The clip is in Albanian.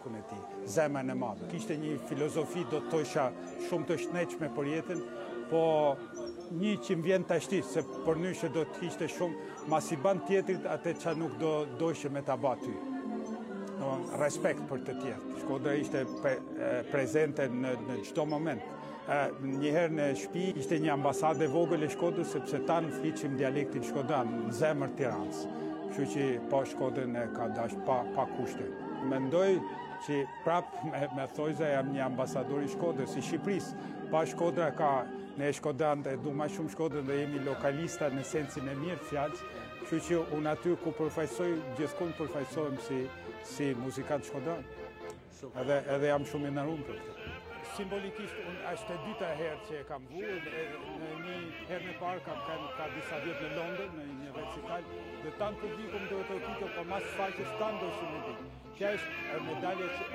shkun e tij, zemrën e madhe. Kishte një filozofi, do të thosha, shumë të shnetshme për jetën, po një që më vjen tashti, se përndryshe do të kishte shumë, mas i ban tjetrit atë që nuk dojshë me ta ba ty. Respekt për të tjerë. Shkodra ishte prezente në çdo moment. Njëherë në shtëpi ishte një ambasadë e vogël e Shkodrës, sepse tanë fliqim dialektin shkodran në zemër Tiranës. Kështu që pa Shkodrën e ka dash pa kushte. Mendoj që prapë me thojza jam një ambasador i Shkodrës, i Shqipërisë. Pa Shkodra ne shkodranët e du ma shumë Shkodrën dhe jemi lokalista në sensin e mirë fjalës. Kështu që unë aty ku përfaqësoj, gjithmonë përfaqësohem si muzikant shkodran. Edhe jam shumë i nderuar për këtë. Simbolikisht, është e dyta herë që e kam vu, në një herë në parë ka disa vjetë në Londër, në një recital, dhe tanë publikum do të kitër, po mas faqës tanë do shumë i di. Kjo është medalje që